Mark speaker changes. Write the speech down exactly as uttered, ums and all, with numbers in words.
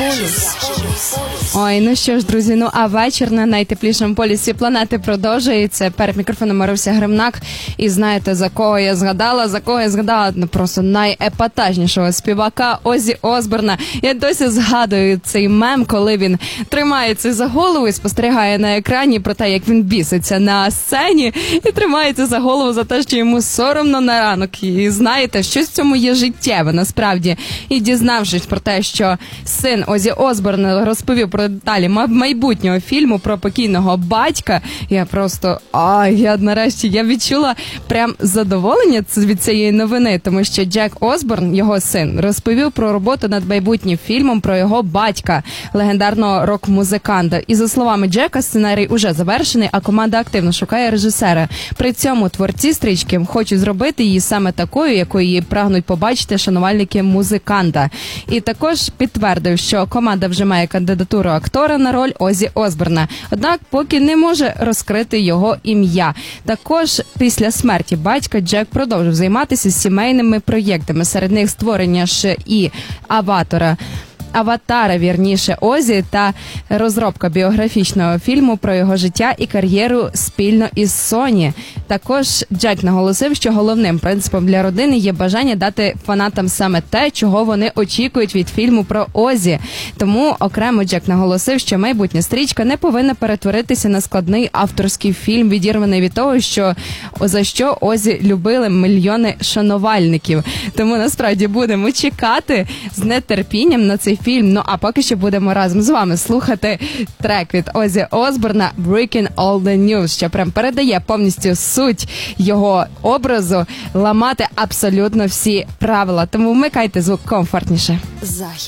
Speaker 1: Ой, ну що ж, друзі, ну а вечір на найтеплішому полюсі планети продовжується. Перед мікрофоном Маруся Гримнак. І знаєте, за кого я згадала? За кого я згадала? Ну, просто найепатажнішого співака Оззі Осборна. Я досі згадую цей мем, коли він тримається за голову і спостерігає на екрані про те, як він біситься на сцені, і тримається за голову за те, що йому соромно на ранок. І знаєте, щось в цьому є життєве, насправді. І дізнавшись про те, що син Оззі Осборна розповів про деталі майбутнього фільму про покійного батька, я просто, а, я нарешті, я відчула прям задоволення від цієї новини, тому що Джек Осборн, його син, розповів про роботу над майбутнім фільмом про його батька, легендарного рок-музиканта. І за словами Джека, сценарій уже завершений, а команда активно шукає режисера. При цьому творці стрічки хочуть зробити її саме такою, якою її прагнуть побачити шанувальники музиканта. І також підтвердив, що команда вже має кандидатуру актора на роль Оззі Осборна, однак поки не може розкрити його ім'я. Також після смерті батька Джек продовжив займатися сімейними проєктами, серед них створення ж і аватора. Аватара, вірніше, Оззі, та розробка біографічного фільму про його життя і кар'єру спільно із Соні. Також Джек наголосив, що головним принципом для родини є бажання дати фанатам саме те, чого вони очікують від фільму про Оззі. Тому окремо Джек наголосив, що майбутня стрічка не повинна перетворитися на складний авторський фільм, відірваний від того, що за що Оззі любили мільйони шанувальників. Тому насправді будемо чекати з нетерпінням на цей фільм. Ну а поки що будемо разом з вами слухати трек від Оззі Осборна «Breaking All the News», що прям передає повністю суть його образу, ламати абсолютно всі правила. Тому вмикайте звук комфортніше.